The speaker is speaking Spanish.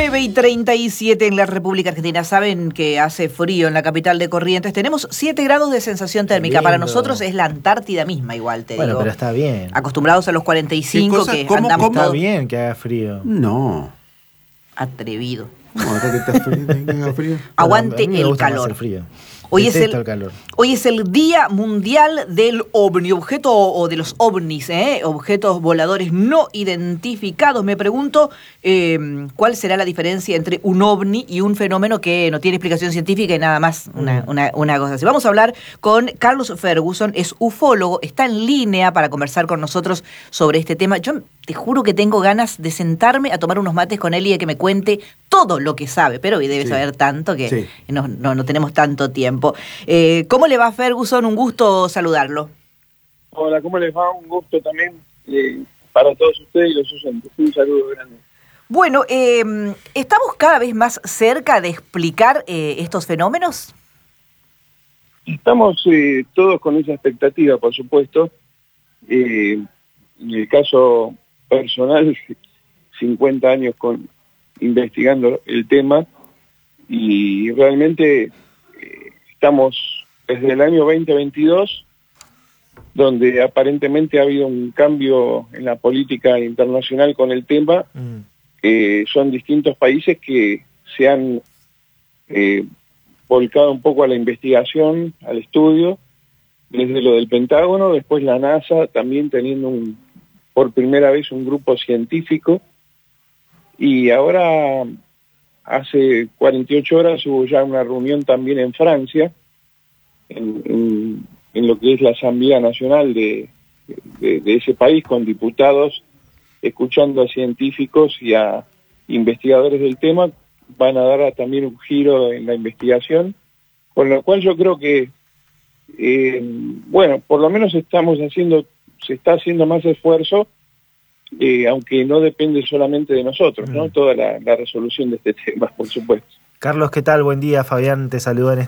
9:37 en la República Argentina. Saben que hace frío en la capital de Corrientes. Tenemos 7 grados de sensación térmica. Para nosotros es la Antártida misma, igual te digo. Bueno, pero está bien. Acostumbrados a los 45 que andamos Está todos... bien que haga frío. No. Atrevido. No, acá que está frío, que haga frío. Aguante A mí me el gusta más calor. el frío. Hoy Detesto el calor. Hoy es el Día Mundial del OVNI, objeto o de los ovnis, objetos voladores no identificados. Me pregunto cuál será la diferencia entre un ovni y un fenómeno que no tiene explicación científica y nada más una cosa así. Vamos a hablar con Carlos Ferguson, es ufólogo, está en línea para conversar con nosotros sobre este tema. Yo te juro que tengo ganas de sentarme a tomar unos mates con él y de que me cuente todo lo que sabe, pero hoy debe saber tanto que no tenemos tanto tiempo. ¿Cómo le va, Ferguson? Un gusto saludarlo. Hola, ¿cómo les va? Un gusto también para todos ustedes y los oyentes. Un saludo grande. Bueno, ¿estamos cada vez más cerca de explicar estos fenómenos? Estamos todos con esa expectativa, por supuesto. En el caso personal, 50 años investigando el tema y realmente estamos desde el año 2022, donde aparentemente ha habido un cambio en la política internacional con el tema. Son distintos países que se han volcado un poco a la investigación, al estudio, desde lo del Pentágono, después la NASA también teniendo por primera vez un grupo científico, y ahora hace 48 horas hubo ya una reunión también en Francia, en lo que es la Asamblea Nacional de ese país, con diputados escuchando a científicos y a investigadores del tema. Van a dar también un giro en la investigación, con lo cual yo creo que, bueno, por lo menos se está haciendo más esfuerzo, aunque no depende solamente de nosotros, ¿no? Toda la resolución de este tema, por supuesto. Carlos, ¿qué tal? Buen día. Fabián te saluda en